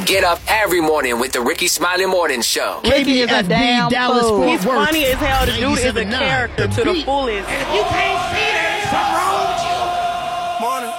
Get up every morning with the Ricky Smiley Morning Show. Ricky is a damn Dallas fool. Fort He's Worth. funny as hell. The dude is a 97.9. character to the fullest. And if you can't see